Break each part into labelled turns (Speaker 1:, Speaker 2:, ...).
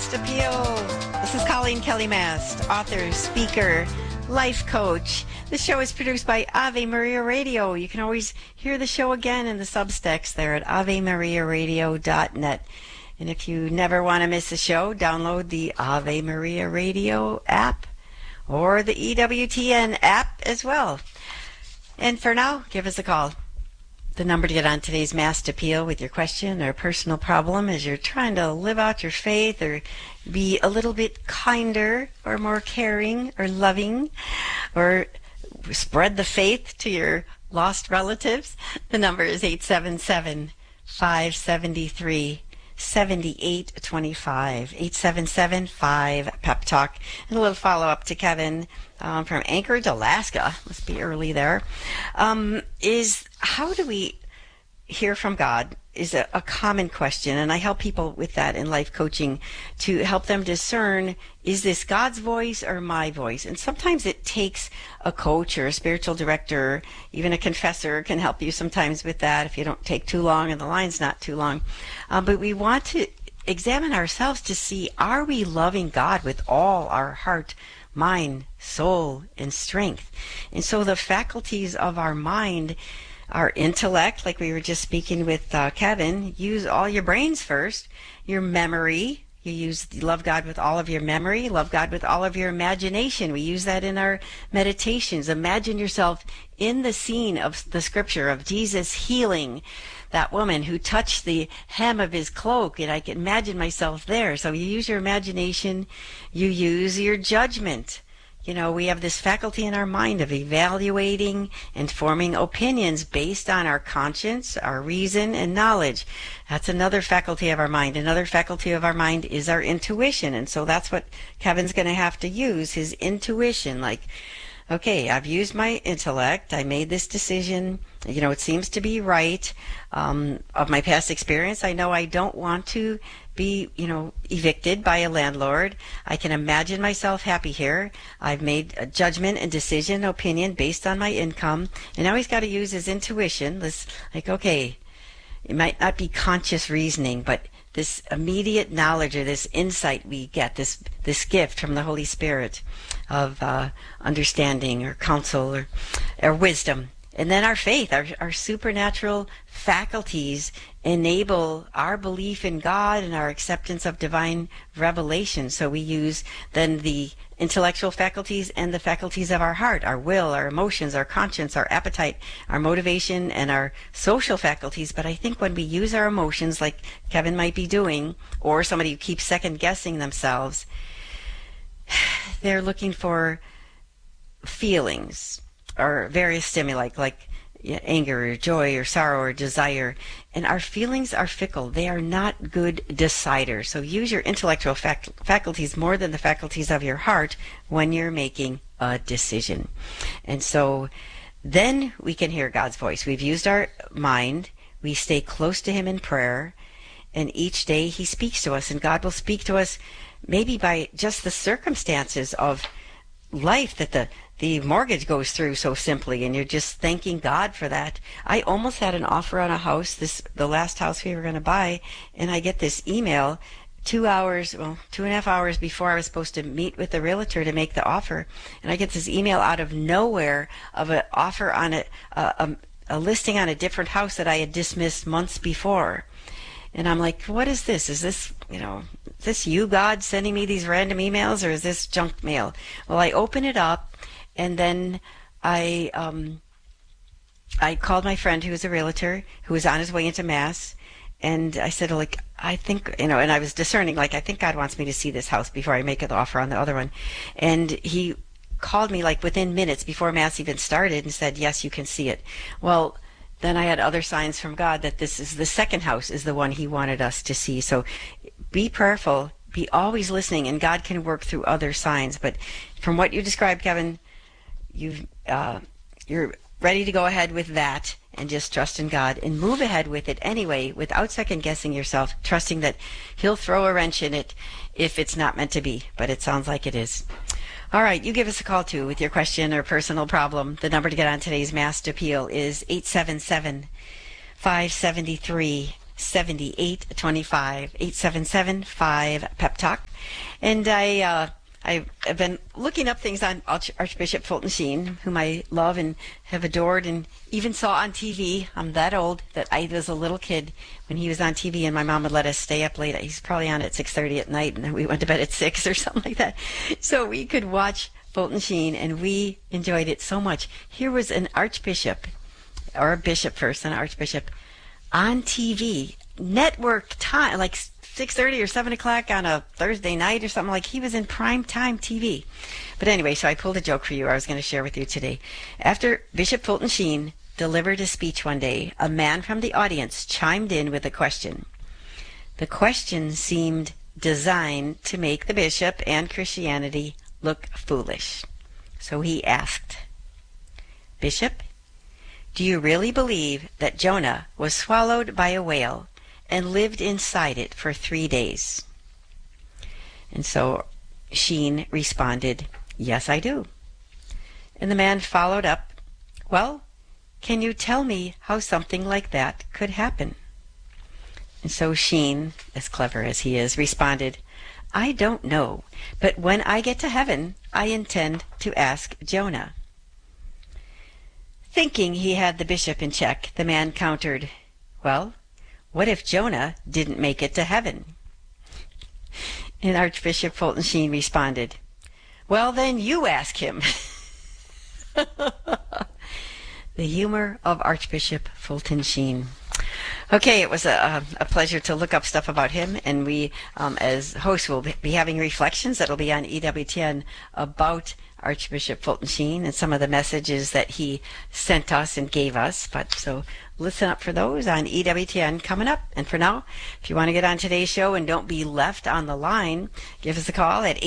Speaker 1: Mast Appeal. This is Colleen Kelly Mast, author, speaker, life coach. The show is produced by Ave Maria Radio. You can always hear the show again in the Substacks there at AveMariaRadio.net. And if you never want to miss a show, download the Ave Maria Radio app or the EWTN app as well. And for now, give us a call. The number to get on today's Mast Appeal with your question or personal problem as you're trying to live out your faith or be a little bit kinder or more caring or loving or spread the faith to your lost relatives. The number is 877-573-7825. 877-5 Pep Talk. And a little follow-up to Kevin from Anchorage, Alaska. Must be early there. Is how do we hear from God is a common question, and I help people with that in life coaching to help them discern, is this God's voice or my voice? And sometimes it takes a coach or a spiritual director, even a confessor can help you sometimes with that if you don't take too long and the line's not too long. But we want to examine ourselves to see, are we loving God with all our heart, mind, soul, and strength? And so the faculties of our mind, our intellect, like we were just speaking with Kevin, use all your brains first. Your memory, you love God with all of your memory, love God with all of your imagination. We use that in our meditations. Imagine yourself in the scene of the scripture of Jesus healing that woman who touched the hem of his cloak, and I can imagine myself there. So you use your imagination, you use your judgment. You know, we have this faculty in our mind of evaluating and forming opinions based on our conscience, our reason, and knowledge. That's another faculty of our mind. Another faculty of our mind is our intuition. And so that's what Kevin's going to have to use, his intuition. Like, okay, I've used my intellect. I made this decision. You know, it seems to be right. Of my past experience, I know I don't want to be, evicted by a landlord. I can imagine myself happy here. I've made a judgment and decision, opinion based on my income. And now he's got to use his intuition. Okay, it might not be conscious reasoning, but this immediate knowledge or this insight we get, this gift from the Holy Spirit of understanding or counsel or wisdom. And then our faith, our supernatural faculties enable our belief in God and our acceptance of divine revelation. So we use then the intellectual faculties and the faculties of our heart, our will, our emotions, our conscience, our appetite, our motivation, and our social faculties. But I think when we use our emotions, like Kevin might be doing, or somebody who keeps second guessing themselves, they're looking for feelings or various stimuli like anger or joy or sorrow or desire. And our feelings are fickle. They are not good deciders. So use your intellectual faculties more than the faculties of your heart when you're making a decision. And so then we can hear God's voice. We've used our mind. We stay close to Him in prayer. And each day He speaks to us. And God will speak to us maybe by just the circumstances of life that the mortgage goes through so simply, and you're just thanking God for that. I almost had an offer on a house, the last house we were going to buy, and I get this email 2.5 hours before I was supposed to meet with the realtor to make the offer, and I get this email out of nowhere of an offer on a listing on a different house that I had dismissed months before. And I'm like, what is this? Is this, is this you, God, sending me these random emails, or is this junk mail? Well, I open it up, and then I called my friend who was a realtor, who was on his way into Mass, and I said, I think, and I was discerning, I think God wants me to see this house before I make an offer on the other one. And he called me within minutes before Mass even started and said, yes, you can see it. Well, then I had other signs from God that this is the second house is the one He wanted us to see. So be prayerful, be always listening, and God can work through other signs. But from what you described, Kevin, you're ready to go ahead with that and just trust in God and move ahead with it anyway without second guessing yourself, trusting that He'll throw a wrench in it if it's not meant to be, but it sounds like it is. All right, you give us a call too with your question or personal problem. The number to get on today's Mast Appeal is 877-573 7825, 877-5-PEP-TALK. And I've been looking up things on Archbishop Fulton Sheen, whom I love and have adored and even saw on TV. I'm that old that I was a little kid when he was on TV, and my mom would let us stay up late. He's probably on at 6:30 at night, and then we went to bed at 6 or something like that. So we could watch Fulton Sheen, and we enjoyed it so much. Here was an archbishop, or a bishop first, and an archbishop, on TV, network time, like 6:30 or 7 o'clock on a Thursday night or something. Like, he was in prime time TV. But anyway, so I pulled a joke for you I was going to share with you today. After Bishop Fulton Sheen delivered a speech one day, a man from the audience chimed in with a question. The question seemed designed to make the bishop and Christianity look foolish. So he asked, "Bishop, do you really believe that Jonah was swallowed by a whale and lived inside it for 3 days?" And so Sheen responded, "Yes, I do." And the man followed up, "Well, can you tell me how something like that could happen?" And so Sheen, as clever as he is, responded, "I don't know, but when I get to heaven, I intend to ask Jonah." Thinking he had the bishop in check, the man countered, "Well, what if Jonah didn't make it to heaven?" And Archbishop Fulton Sheen responded, "Well, then you ask him." The humor of Archbishop Fulton Sheen. Okay, it was a pleasure to look up stuff about him, and we, as hosts, will be having reflections that'll be on EWTN about Archbishop Fulton Sheen and some of the messages that he sent us and gave us. But so listen up for those on EWTN coming up. And for now, if you want to get on today's show and don't be left on the line, give us a call at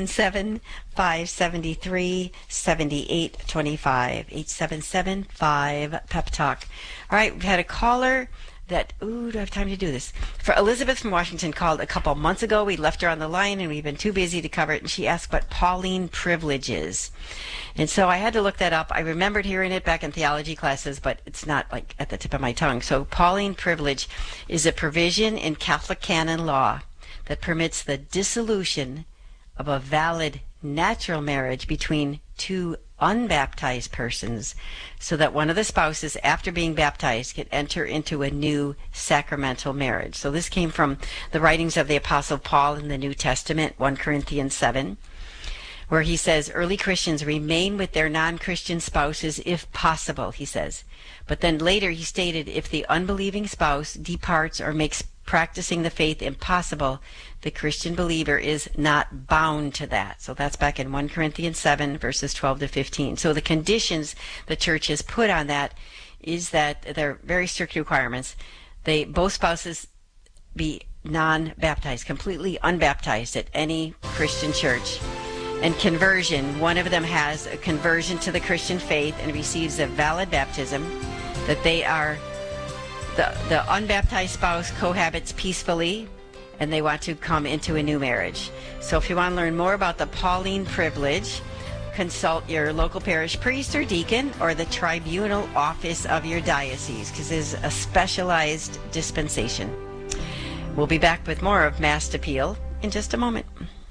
Speaker 1: 877-573-7825, 877-5-PEP-TALK. All right, we've had a caller that, do I have time to do this? For Elizabeth from Washington called a couple months ago. We left her on the line, and we've been too busy to cover it, and she asked what Pauline privilege is. And so I had to look that up. I remembered hearing it back in theology classes, but it's not like at the tip of my tongue. So Pauline privilege is a provision in Catholic canon law that permits the dissolution of a valid natural marriage between two unbaptized persons, so that one of the spouses, after being baptized, can enter into a new sacramental marriage. So this came from the writings of the Apostle Paul in the New Testament, 1 Corinthians 7, where he says, early Christians remain with their non-Christian spouses if possible, he says. But then later he stated, if the unbelieving spouse departs or makes practicing the faith impossible, the Christian believer is not bound to that. So that's back in 1 Corinthians 7, verses 12 to 15. So the conditions the church has put on that is that they're very strict requirements. Both spouses be non-baptized, completely unbaptized at any Christian church. And conversion, one of them has a conversion to the Christian faith and receives a valid baptism, that they are the unbaptized spouse cohabits peacefully, and they want to come into a new marriage. So if you want to learn more about the Pauline privilege, consult your local parish priest or deacon or the tribunal office of your diocese, because it is a specialized dispensation. We'll be back with more of Mass Appeal in just a moment.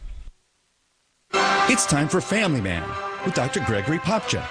Speaker 2: It's time for Family Man with Dr. Gregory Popcak.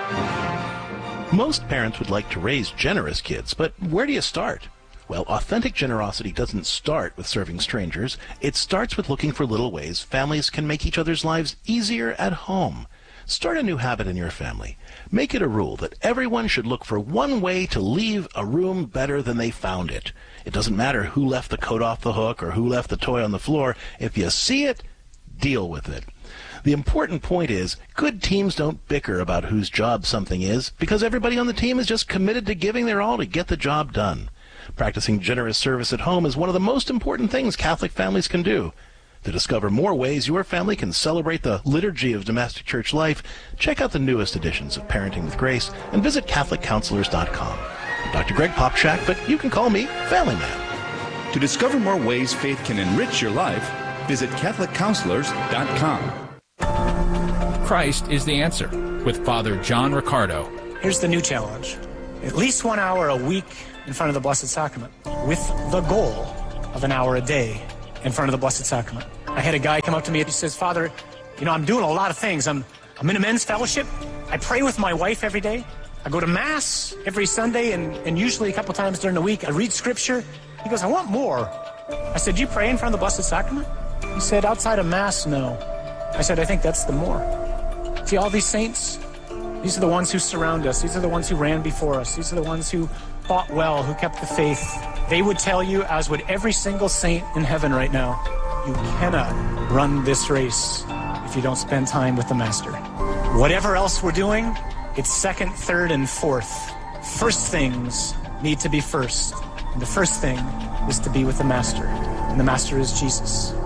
Speaker 3: Most parents would like to raise generous kids, but where do you start? Well, authentic generosity doesn't start with serving strangers. It starts with looking for little ways families can make each other's lives easier at home. Start a new habit in your family. Make it a rule that everyone should look for one way to leave a room better than they found it. It doesn't matter who left the coat off the hook or who left the toy on the floor. If you see it, deal with it. The important point is, good teams don't bicker about whose job something is, because everybody on the team is just committed to giving their all to get the job done. Practicing generous service at home is one of the most important things Catholic families can do. To discover more ways your family can celebrate the liturgy of domestic church life, check out the newest editions of Parenting with Grace and visit CatholicCounselors.com. I'm Dr. Greg Popcak, but you can call me Family Man.
Speaker 2: To discover more ways faith can enrich your life, visit CatholicCounselors.com.
Speaker 4: Christ is the answer with Father John Riccardo.
Speaker 5: Here's the new challenge. At least 1 hour a week in front of the Blessed Sacrament. with the goal of an hour a day in front of the Blessed Sacrament. I had a guy come up to me and he says, Father, you know, I'm doing a lot of things. I'm in a men's fellowship. I pray with my wife every day. I go to Mass every Sunday and usually a couple times during the week. I read Scripture. He goes, I want more. I said, do you pray in front of the Blessed Sacrament? He said, outside of Mass, no. I said, I think that's the more. See, all these saints, these are the ones who surround us. These are the ones who ran before us. These are the ones who fought well, who kept the faith. They would tell you, as would every single saint in heaven right now, you cannot run this race if you don't spend time with the Master. Whatever else we're doing, it's second, third, and fourth. First things need to be first. And the first thing is to be with the Master. And the Master is Jesus.